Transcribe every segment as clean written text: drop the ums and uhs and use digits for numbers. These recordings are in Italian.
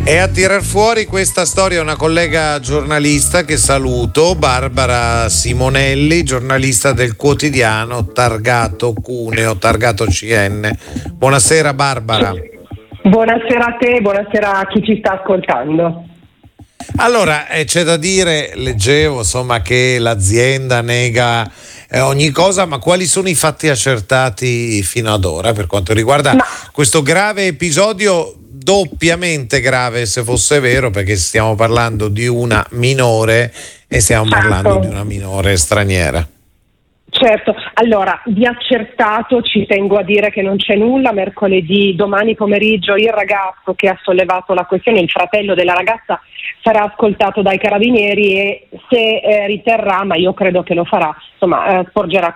E a tirar fuori questa storia una collega giornalista che saluto, Barbara Simonelli, giornalista del quotidiano Targato Cuneo, Targato CN. Buonasera Barbara. Buonasera a te, buonasera a chi ci sta ascoltando. Allora, c'è da dire, leggevo insomma che l'azienda nega ogni cosa, ma quali sono i fatti accertati fino ad ora per quanto riguarda questo grave episodio, doppiamente grave se fosse vero, perché stiamo parlando di una minore e stiamo parlando di una minore straniera. Certo, allora di accertato ci tengo a dire che non c'è nulla. Mercoledì, domani pomeriggio, il ragazzo che ha sollevato la questione, il fratello della ragazza, sarà ascoltato dai carabinieri e se riterrà, ma io credo che lo farà, insomma sporgerà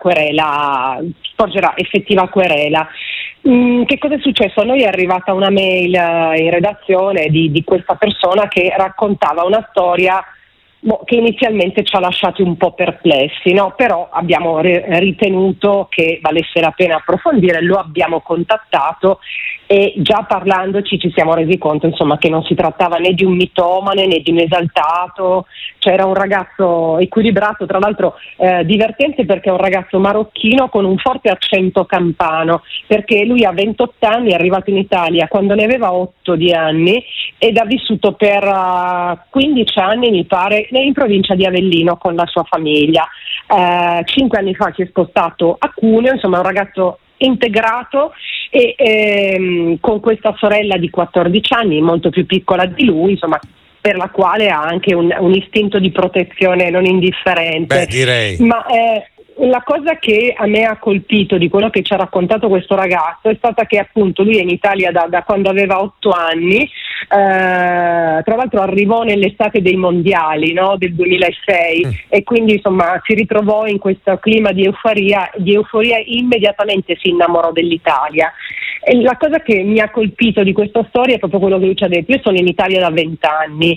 effettiva querela. Che cosa è successo? A noi è arrivata una mail in redazione di questa persona che raccontava una storia che inizialmente ci ha lasciati un po' perplessi, no? Però abbiamo ritenuto che valesse la pena approfondire, lo abbiamo contattato e già parlandoci ci siamo resi conto insomma che non si trattava né di un mitomane né di un esaltato, cioè era un ragazzo equilibrato, tra l'altro divertente perché è un ragazzo marocchino con un forte accento campano, perché lui ha 28 anni, è arrivato in Italia quando ne aveva 8 di anni ed ha vissuto per 15 anni mi pare in provincia di Avellino con la sua famiglia. 5 anni fa si è spostato a Cuneo, insomma è un ragazzo integrato e con questa sorella di 14 anni, molto più piccola di lui, insomma per la quale ha anche un istinto di protezione non indifferente. Beh, direi. Ma la cosa che a me ha colpito di quello che ci ha raccontato questo ragazzo è stata che appunto lui è in Italia da quando aveva 8 anni, tra l'altro arrivò nell'estate dei mondiali, no, del 2006 e quindi insomma si ritrovò in questo clima di euforia, immediatamente si innamorò dell'Italia. E la cosa che mi ha colpito di questa storia è proprio quello che lui ci ha detto: io sono in Italia da 20 anni,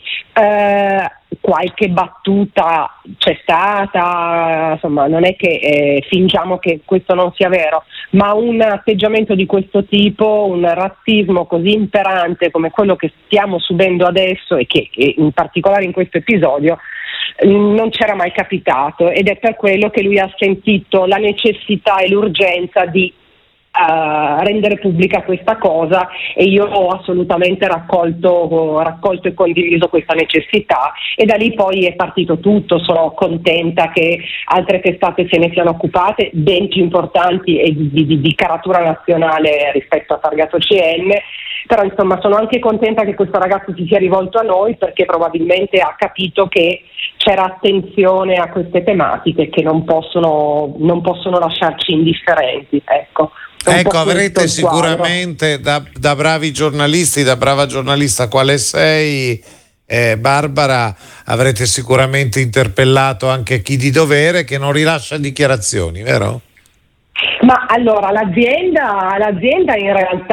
qualche battuta c'è stata, insomma non è che fingiamo che questo non sia vero, ma un atteggiamento di questo tipo, un razzismo così imperante come quello che stiamo subendo adesso e che in particolare in questo episodio non c'era mai capitato, ed è per quello che lui ha sentito la necessità e l'urgenza di rendere pubblica questa cosa, e io ho assolutamente raccolto e condiviso questa necessità, e da lì poi è partito tutto. Sono contenta che altre testate se ne siano occupate, ben più importanti e di caratura nazionale rispetto a Targato CN, però insomma sono anche contenta che questo ragazzo si sia rivolto a noi, perché probabilmente ha capito che c'era attenzione a queste tematiche che non possono lasciarci indifferenti, ecco. Ecco, avrete sicuramente da bravi giornalisti, da brava giornalista quale sei, Barbara, avrete sicuramente interpellato anche chi di dovere che non rilascia dichiarazioni, vero? Ma allora l'azienda in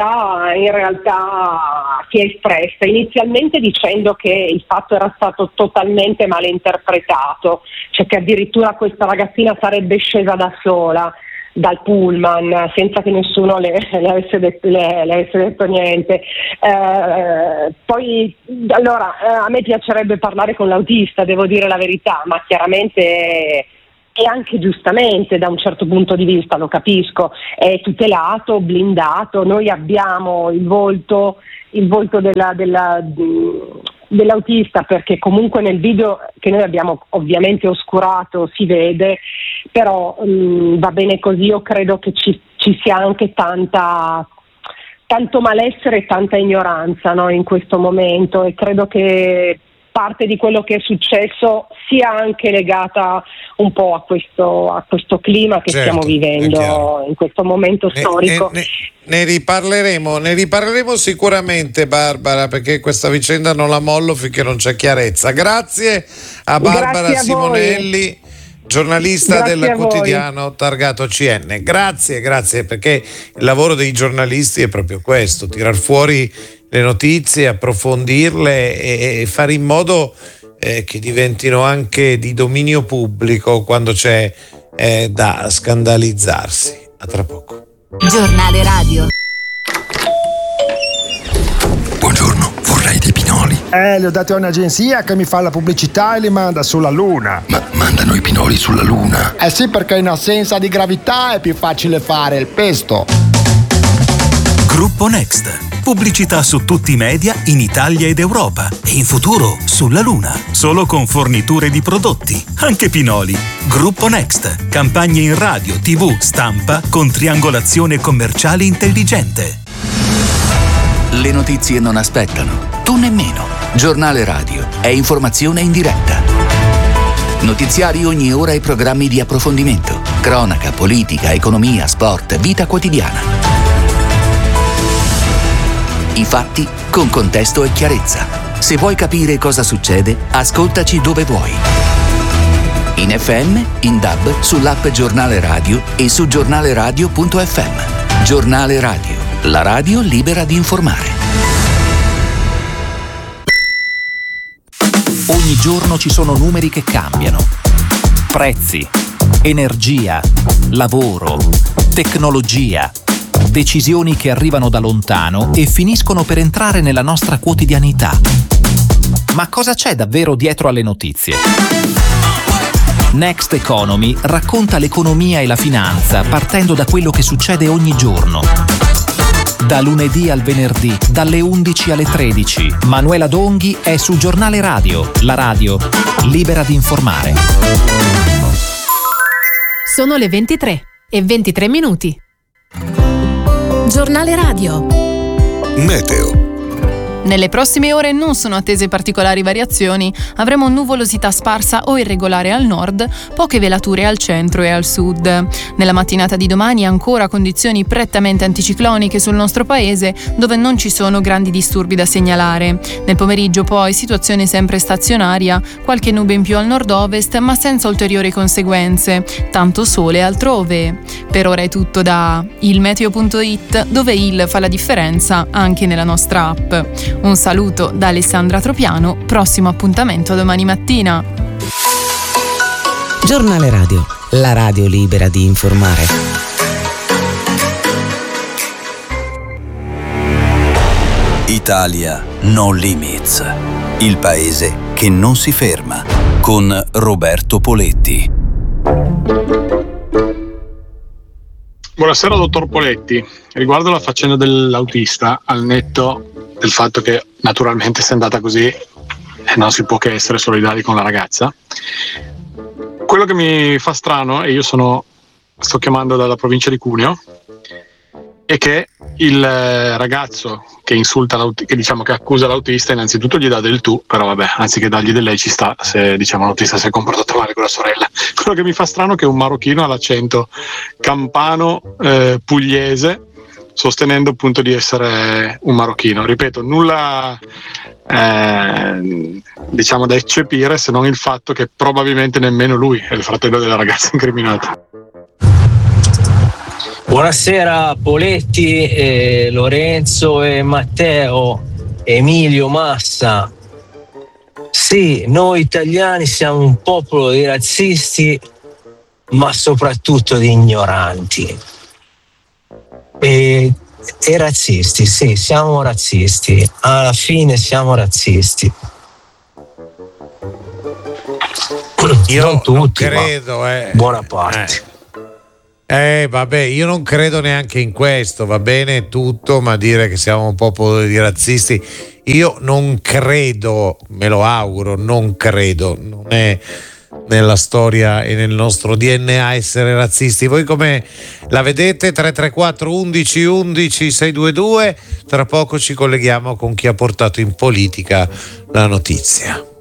realtà si è espressa inizialmente dicendo che il fatto era stato totalmente male interpretato, cioè che addirittura questa ragazzina sarebbe scesa da sola dal pullman senza che nessuno le avesse detto niente. Poi allora a me piacerebbe parlare con l'autista, devo dire la verità, ma chiaramente e anche giustamente da un certo punto di vista, lo capisco, è tutelato, blindato. Noi abbiamo il volto dell'autista, perché comunque nel video che noi abbiamo ovviamente oscurato si vede, però va bene così. Io credo che ci sia anche tanto malessere e tanta ignoranza, no, in questo momento, e credo che parte di quello che è successo sia anche legata un po' a questo clima che stiamo vivendo in questo momento storico. Ne riparleremo sicuramente, Barbara, perché questa vicenda non la mollo finché non c'è chiarezza. Grazie a Barbara Simonelli, giornalista del quotidiano Targato CN. Grazie, perché il lavoro dei giornalisti è proprio questo: tirar fuori le notizie, approfondirle e fare in modo che diventino anche di dominio pubblico quando c'è da scandalizzarsi. A tra poco. Giornale radio. Buongiorno, vorrei dei pinoli. Li ho dati a un'agenzia che mi fa la pubblicità e li manda sulla Luna. Ma mandano i pinoli sulla Luna? Sì, perché in assenza di gravità è più facile fare il pesto. Gruppo Next. Pubblicità su tutti i media in Italia ed Europa e in futuro sulla Luna. Solo con forniture di prodotti, anche pinoli. Gruppo Next. Campagne in radio, TV, stampa con triangolazione commerciale intelligente. Le notizie non aspettano. Tu nemmeno. Giornale radio è informazione in diretta. Notiziari ogni ora e programmi di approfondimento. Cronaca, politica, economia, sport, vita quotidiana. I fatti con contesto e chiarezza. Se vuoi capire cosa succede, ascoltaci dove vuoi. In FM, in DAB, sull'app Giornale Radio e su giornaleradio.fm. Giornale Radio, la radio libera di informare. Ogni giorno ci sono numeri che cambiano. Prezzi, energia, lavoro, tecnologia, decisioni che arrivano da lontano e finiscono per entrare nella nostra quotidianità. Ma cosa c'è davvero dietro alle notizie? Next Economy racconta l'economia e la finanza partendo da quello che succede ogni giorno. Da lunedì al venerdì, dalle 11 alle 13, Manuela Donghi è su Giornale Radio, la radio libera di informare. Sono le 23:23. Giornale Radio. Meteo. Nelle prossime ore non sono attese particolari variazioni, avremo nuvolosità sparsa o irregolare al nord, poche velature al centro e al sud. Nella mattinata di domani ancora condizioni prettamente anticicloniche sul nostro paese, dove non ci sono grandi disturbi da segnalare. Nel pomeriggio poi situazione sempre stazionaria, qualche nube in più al nord-ovest ma senza ulteriori conseguenze, tanto sole altrove. Per ora è tutto da ilmeteo.it, dove il fa la differenza anche nella nostra app. Un saluto da Alessandra Tropiano, prossimo appuntamento domani mattina. Giornale Radio, la radio libera di informare. Italia No Limits, il paese che non si ferma, con Roberto Poletti. Buonasera dottor Poletti, riguardo la faccenda dell'autista, al netto del fatto che naturalmente se è andata così non si può che essere solidari con la ragazza, quello che mi fa strano, e io sto chiamando dalla provincia di Cuneo, è che il ragazzo che insulta che accusa l'autista innanzitutto gli dà del tu, però vabbè, anziché dargli del lei ci sta se l'autista si è comportato male con la sorella. Quello che mi fa strano è che un marocchino ha l'accento campano pugliese, sostenendo appunto di essere un marocchino. Ripeto, nulla da eccepire, se non il fatto che probabilmente nemmeno lui è il fratello della ragazza incriminata. Buonasera Poletti, Lorenzo e Matteo, Emilio Massa. Sì, noi italiani siamo un popolo di razzisti, ma soprattutto di ignoranti. E razzisti, sì, siamo razzisti, alla fine siamo razzisti. Io non tutti, non credo, buona parte. Vabbè, io non credo neanche in questo, va bene tutto, ma dire che siamo un popolo di razzisti, io non credo, me lo auguro, non credo, non è nella storia e nel nostro DNA essere razzisti. Voi come la vedete? 334 11 11 622. Tra poco ci colleghiamo con chi ha portato in politica la notizia.